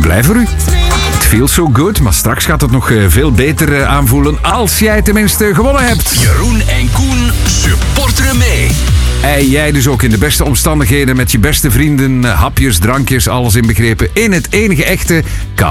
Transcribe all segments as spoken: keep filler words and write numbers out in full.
blij voor u. Het feels so good, maar straks gaat het nog uh, veel beter uh, aanvoelen als jij tenminste gewonnen hebt. Jeroen en Koen supporteren mee. En jij dus ook in de beste omstandigheden met je beste vrienden, hapjes, drankjes, alles inbegrepen. In het enige echte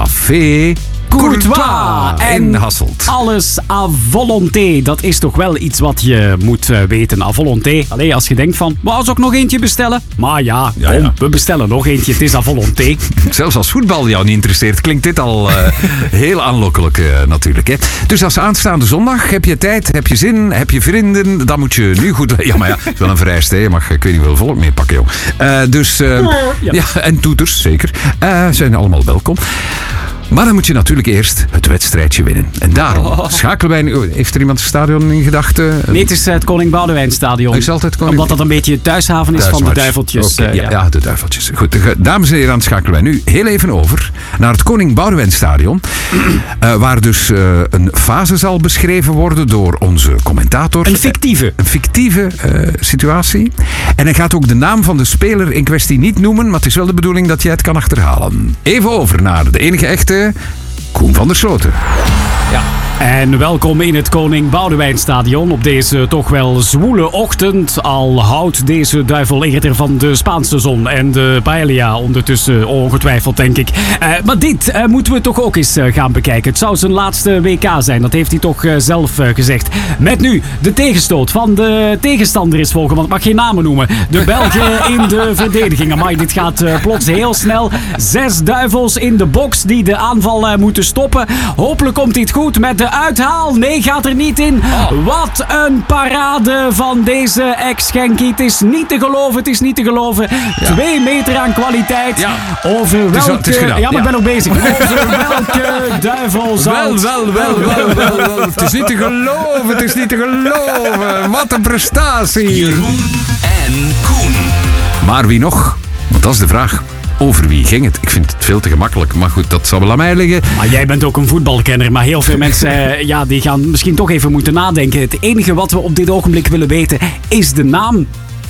Café Courtois in Hasselt. Alles à volonté. Dat is toch wel iets wat je moet uh, weten. À volonté. Allee, als je denkt van, maar als ook nog eentje bestellen? Maar ja, ja, kom, ja. we bestellen nog eentje. Het is à volonté. Zelfs als voetbal jou niet interesseert, klinkt dit al uh, heel aanlokkelijk uh, natuurlijk. Hè? Dus als aanstaande zondag heb je tijd, heb je zin, heb je vrienden, dan moet je nu goed... Ja, maar ja, het is wel een vereiste. Je mag, ik weet niet hoeveel volk mee pakken, joh. Uh, dus, uh, ja. ja, en toeters, zeker. Uh, zijn allemaal welkom. Maar dan moet je natuurlijk eerst het wedstrijdje winnen. En daarom oh. schakelen wij nu... Heeft er iemand het stadion in gedachten? Nee, het is het Koning Boudewijnstadion. Is altijd Koning... Omdat dat een beetje het thuishaven is Thuismatch. van de duiveltjes. Okay, uh, ja, ja. ja, de duiveltjes. Goed, dames en heren, schakelen wij nu heel even over naar het Koning Boudewijnstadion. uh, waar dus uh, een fase zal beschreven worden door onze commentator. Een fictieve. Een fictieve uh, situatie. En hij gaat ook de naam van de speler in kwestie niet noemen, maar het is wel de bedoeling dat jij het kan achterhalen. Even over naar de enige echte Koen van der Sloten. Ja. En welkom in het Koning Boudewijnstadion op deze toch wel zwoele ochtend. Al houdt deze duivel eerder van de Spaanse zon en de paella ondertussen ongetwijfeld, denk ik. Uh, maar dit uh, moeten we toch ook eens uh, gaan bekijken. Het zou zijn laatste W K zijn, dat heeft hij toch uh, zelf uh, gezegd. Met nu de tegenstoot van de tegenstander is volgen, want ik mag geen namen noemen. De Belgen in de verdediging. Amai, dit gaat uh, plots heel snel. Zes duivels in de box die de aanval uh, moeten stoppen. Hopelijk komt dit goed met de uithaal. Nee, gaat er niet in. Oh. Wat een parade van deze ex-Genkie. Het is niet te geloven, het is niet te geloven. Ja. Twee meter aan kwaliteit. Ja. Over welke... Het is, het is ja, maar ik ben nog bezig. Over welke duivel zal... Wel, wel, wel, wel, wel, wel. Het is niet te geloven, het is niet te geloven. Wat een prestatie. Jeroen en Koen. Maar wie nog? Want dat is de vraag. Over wie ging het? Ik vind het veel te gemakkelijk. Maar goed, dat zal wel aan mij liggen. Maar jij bent ook een voetbalkenner. Maar heel veel mensen uh, ja, die gaan misschien toch even moeten nadenken. Het enige wat we op dit ogenblik willen weten is de naam.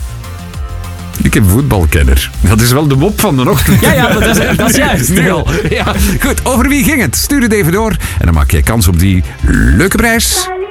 Ik heb een voetbalkenner. Dat is wel de mop van de ochtend. Ja, ja, dat is, dat is juist. Ja, goed, over wie ging het? Stuur het even door. En dan maak je kans op die leuke prijs.